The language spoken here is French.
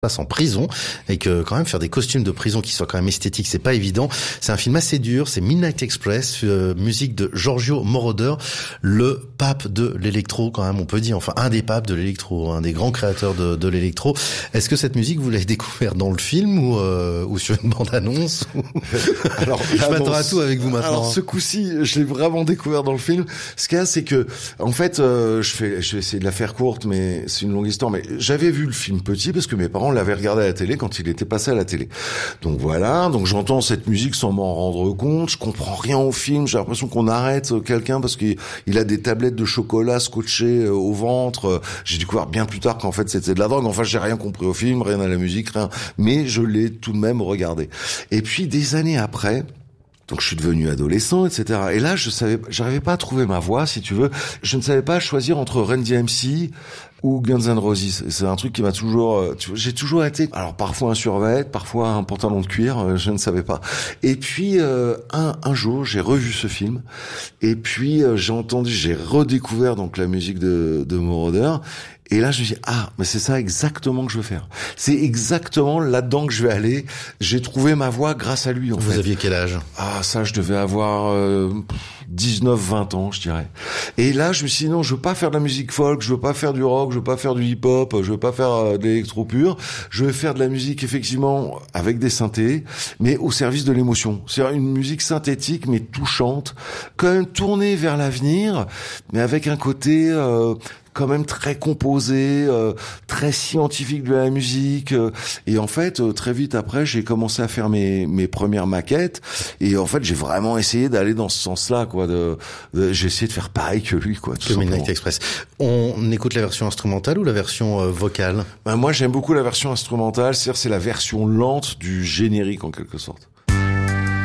passe en prison et que quand même faire des costumes de prison qui soient quand même esthétiques, c'est pas évident. C'est un film assez dur, c'est Midnight Express, musique de Giorgio Moroder, le pape de l'électro quand même, on peut dire, enfin un des papes de l'électro, un des grands créateurs de l'électro. Est-ce que cette musique vous l'avez découverte dans le film ou sur une bande-annonce Alors, je m'attends à tout avec vous maintenant. Alors ce coup-ci, je l'ai vraiment découvert dans le film. Ce qu'il y a, c'est que en fait, je vais essayer de la faire courte, mais c'est une longue histoire. Mais j'avais vu le film petit parce que mes parents l'avait regardé à la télé quand il était passé à la télé. Donc voilà, donc j'entends cette musique sans m'en rendre compte, je comprends rien au film, j'ai l'impression qu'on arrête quelqu'un parce qu'il a des tablettes de chocolat scotchées au ventre. J'ai découvert bien plus tard qu'en fait c'était de la drogue. Enfin, j'ai rien compris au film, rien à la musique, rien. Mais je l'ai tout de même regardé. Et puis des années après, donc je suis devenu adolescent, etc. Et là, j'arrivais pas à trouver ma voix, si tu veux. Je ne savais pas choisir entre Run DMC ou Guns N' Roses. C'est un truc qui m'a toujours, j'ai toujours été, alors parfois un survêt, parfois un pantalon de cuir, je ne savais pas. Et puis un jour, j'ai revu ce film, et puis j'ai redécouvert donc la musique de Moroder. Et là, je me dis, mais c'est ça exactement que je veux faire. C'est exactement là-dedans que je vais aller. J'ai trouvé ma voie grâce à lui, en fait. Vous aviez quel âge? Ça, je devais avoir 19-20 ans, je dirais. Et là, je me suis dit, non, je veux pas faire de la musique folk, je veux pas faire du rock, je veux pas faire du hip-hop, je veux pas faire de l'électro pur. Je veux faire de la musique, effectivement, avec des synthés, mais au service de l'émotion. C'est une musique synthétique, mais touchante, quand même tournée vers l'avenir, mais avec un côté quand même très composé, très scientifique de la musique. Et en fait, très vite après, j'ai commencé à faire mes premières maquettes. Et en fait, j'ai vraiment essayé d'aller dans ce sens-là, quoi. J'ai essayé de faire pareil que lui, quoi. Que Midnight Express. On écoute la version instrumentale ou la version vocale? Moi, j'aime beaucoup la version instrumentale. C'est-à-dire, c'est la version lente du générique, en quelque sorte.